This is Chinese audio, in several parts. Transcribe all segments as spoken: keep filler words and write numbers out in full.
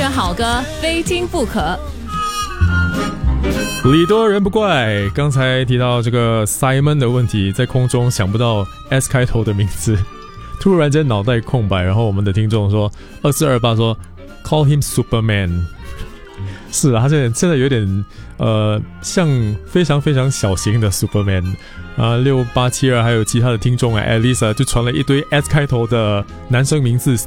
选好歌，非听不可。 礼多人不怪，刚才提到这个 Simon 的问题，在空中想不到 S 开头的名字，突然间脑袋空白，然后我们的听众说二四二八说 Call him Superman。是啊，他现在现在有点呃像非常非常小型的 Superman 啊。六八七二还有其他的听众啊 ，Elisa 就传了一堆 S 开头的男生名字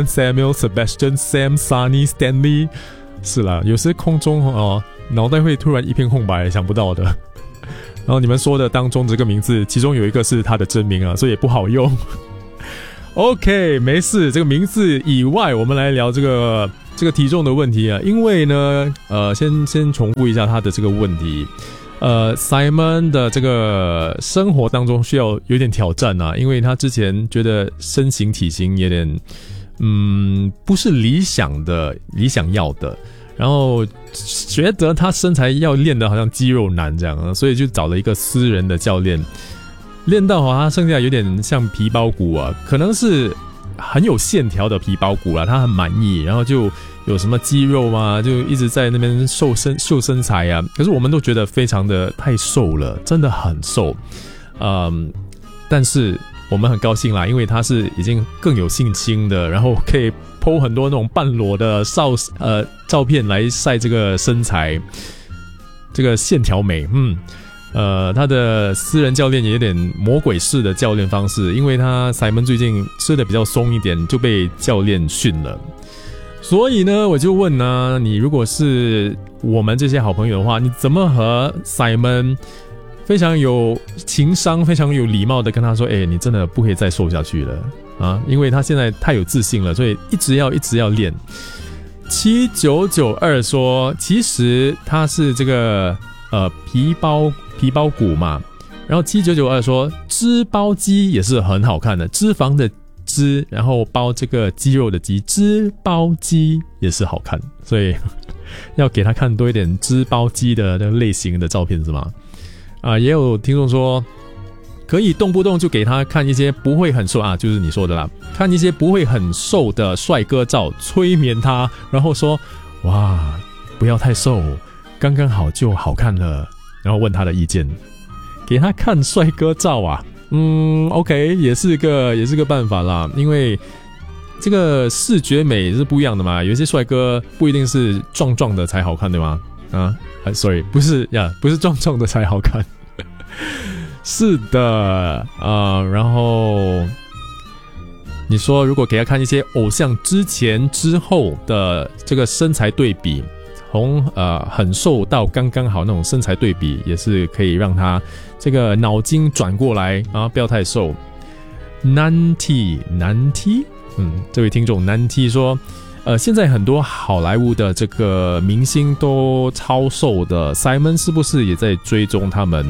，Steven、Samuel、Sebastian、Sam、Sunny、Stanley。是啦，有时空中哦，脑袋会突然一片空白，想不到的。然后你们说的当中这个名字，其中有一个是他的真名啊，所以也不好用。OK， 没事，这个名字以外，我们来聊这个。这个体重的问题啊，因为呢，呃，先先重复一下他的这个问题，呃 ，Simon 的这个生活当中需要有点挑战啊，因为他之前觉得身形体型有点，嗯，不是理想的，理想要的，然后觉得他身材要练的好像肌肉男这样啊，所以就找了一个私人的教练，练到好他剩下有点像皮包骨啊，可能是。很有线条的皮包骨啦，他很满意，然后就有什么肌肉啊，就一直在那边瘦身瘦身材啊。可是我们都觉得非常的太瘦了，真的很瘦。嗯，但是我们很高兴啦，因为他是已经更有信心的，然后可以 po 很多那种半裸的少呃照片来晒这个身材，这个线条美，嗯。呃，他的私人教练也有点魔鬼式的教练方式，因为他 Simon 最近吃的比较松一点，就被教练训了。所以呢，我就问呢，你如果是我们这些好朋友的话，你怎么和 Simon 非常有情商、非常有礼貌的跟他说，哎，你真的不可以再瘦下去了啊？因为他现在太有自信了，所以一直要一直要练。七九九二说，其实他是这个呃皮包。皮包骨嘛，然后七九九二说脂包肌也是很好看的，脂肪的脂，然后包这个肌肉的肌，脂包肌也是好看，所以要给他看多一点脂包肌的那个类型的照片是吗？啊，也有听众说可以动不动就给他看一些不会很瘦啊，就是你说的啦，看一些不会很瘦的帅哥照，催眠他，然后说哇不要太瘦，刚刚好就好看了。然后问他的意见，给他看帅哥照啊，嗯 ，OK， 也是个也是个办法啦，因为这个视觉美是不一样的嘛，有一些帅哥不一定是壮壮的才好看，对吗？啊 ，sorry， 不是呀，不是壮壮的才好看，是的啊、呃，然后你说如果给他看一些偶像之前之后的这个身材对比。从呃很瘦到刚刚好那种身材对比，也是可以让他这个脑筋转过来啊，不要太瘦。Nanti Nanti， 嗯，这位听众 Nanti 说，呃，现在很多好莱坞的这个明星都超瘦的 ，Simon 是不是也在追踪他们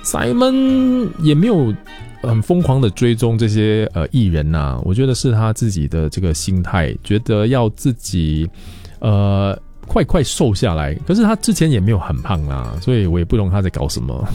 ？Simon 也没有很疯狂的追踪这些呃艺人呐、啊，我觉得是他自己的这个心态，觉得要自己呃。快快瘦下来，可是他之前也没有很胖啦，所以我也不懂他在搞什么。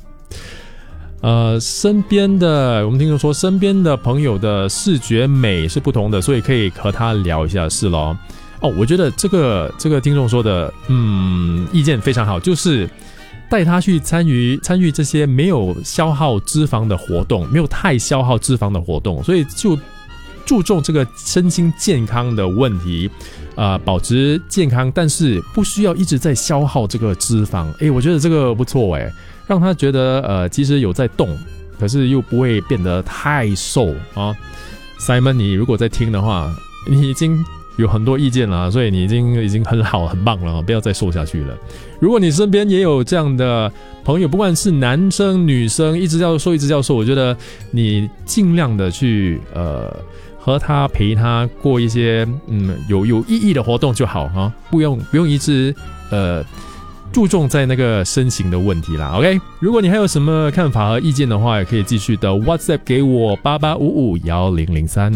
呃，身边的我们听众说，身边的朋友的视觉美是不同的，所以可以和他聊一下是咯。哦，我觉得这个这个听众说的，嗯，意见非常好，就是带他去参与参与这些没有消耗脂肪的活动，没有太消耗脂肪的活动，所以就注重这个身心健康的问题。呃，保持健康，但是不需要一直在消耗这个脂肪。诶，我觉得这个不错诶，让他觉得呃，其实有在动，可是又不会变得太瘦啊。Simon， 你如果在听的话，你已经有很多意见了，所以你已经已经很好很棒了，不要再瘦下去了。如果你身边也有这样的朋友，不管是男生女生，一直要瘦一直要瘦，我觉得你尽量的去呃。和他陪他过一些嗯有有意义的活动就好啊，不用不用一直呃注重在那个身形的问题啦。OK， 如果你还有什么看法和意见的话，也可以继续的 WhatsApp 给我八八五五一零零三。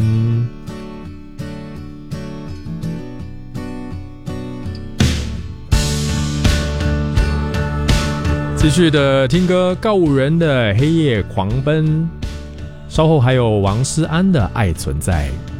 继续的听歌，告五人的黑夜狂奔。稍后还有王诗安的爱存在。